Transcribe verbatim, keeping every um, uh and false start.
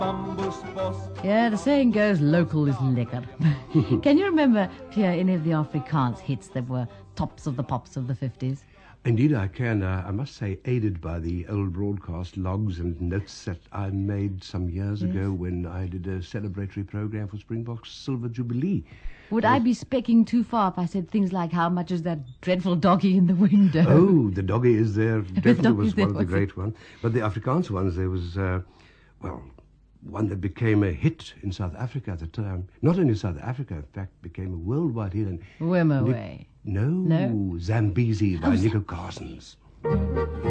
Yeah, the saying goes, local is lekker. Can you remember, Pierre, any of the Afrikaans hits that were tops of the pops of the fifties? Indeed, I can. Uh, I must say, aided by the old broadcast logs and notes that I made some years Yes. ago when I did a celebratory program for Springbok's Silver Jubilee. Would I be specking too far if I said things like, how much is that dreadful doggy in the window? Oh, the doggy is there. Definitely doggy was is there, one of the was great it? ones. But the Afrikaans ones, there was, uh, well, one that became a hit in South Africa at the time. Not only South Africa, in fact, became a worldwide hit. And Wimoway. No, No? Zambezi by Oh, Nico Carsons.